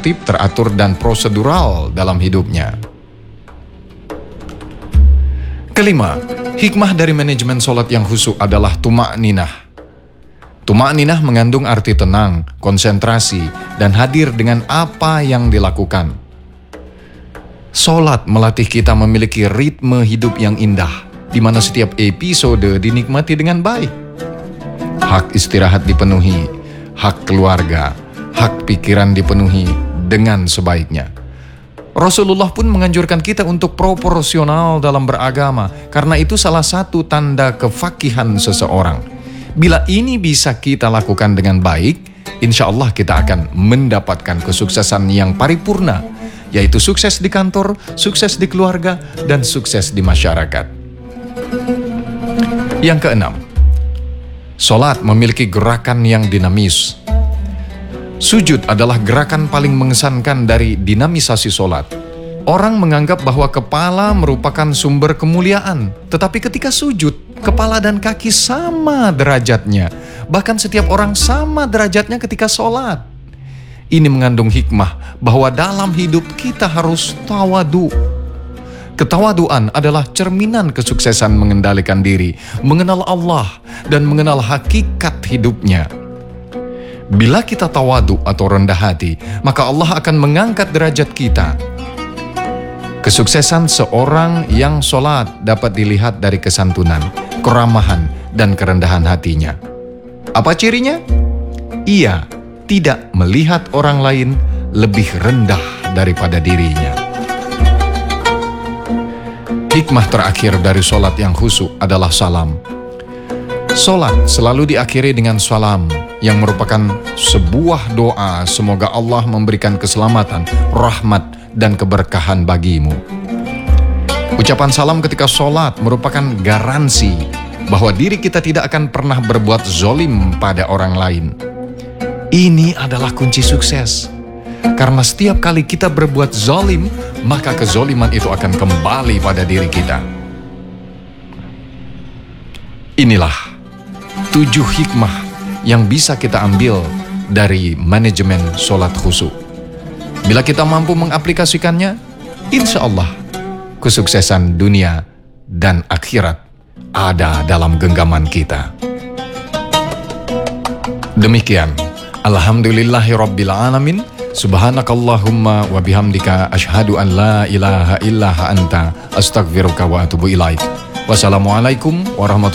tertib, teratur, dan prosedural dalam hidupnya. Kelima, hikmah dari manajemen sholat yang khusyuk adalah tuma'ninah. Tuma'ninah mengandung arti tenang, konsentrasi, dan hadir dengan apa yang dilakukan. Sholat melatih kita memiliki ritme hidup yang indah, di mana setiap episode dinikmati dengan baik. Hak istirahat dipenuhi, hak keluarga, hak pikiran dipenuhi dengan sebaiknya. Rasulullah pun menganjurkan kita untuk proporsional dalam beragama, karena itu salah satu tanda kefakihan seseorang. Bila ini bisa kita lakukan dengan baik, insya Allah kita akan mendapatkan kesuksesan yang paripurna, yaitu sukses di kantor, sukses di keluarga, dan sukses di masyarakat. Yang keenam, sholat memiliki gerakan yang dinamis. Sujud adalah gerakan paling mengesankan dari dinamisasi sholat. Orang menganggap bahwa kepala merupakan sumber kemuliaan, tetapi ketika sujud, kepala dan kaki sama derajatnya. Bahkan setiap orang sama derajatnya ketika sholat. Ini mengandung hikmah bahwa dalam hidup kita harus tawadu. Ketawaduan adalah cerminan kesuksesan mengendalikan diri, mengenal Allah, dan mengenal hakikat hidupnya. Bila kita tawadu atau rendah hati, maka Allah akan mengangkat derajat kita. Kesuksesan seorang yang sholat dapat dilihat dari kesantunan, keramahan, dan kerendahan hatinya. Apa cirinya? Ia tidak melihat orang lain lebih rendah daripada dirinya. Hikmah terakhir dari sholat yang khusyuk adalah salam. Sholat selalu diakhiri dengan salam, yang merupakan sebuah doa semoga Allah memberikan keselamatan, rahmat, dan keberkahan bagimu. Ucapan salam ketika sholat merupakan garansi bahwa diri kita tidak akan pernah berbuat zolim pada orang lain. Ini adalah kunci sukses. Karena setiap kali kita berbuat zalim, maka kezoliman itu akan kembali pada diri kita. Inilah 7 hikmah yang bisa kita ambil dari manajemen sholat khusyuk. Bila kita mampu mengaplikasikannya, insya Allah kesuksesan dunia dan akhirat ada dalam genggaman kita. Demikian. Alhamdulillahirrabbilalamin. Subhanakallahumma wa bihamdika asyhadu an la ilaha illa anta astaghfiruka wa atubu ilaik. Wassalamualaikum warahmatullahi wabarakatuh.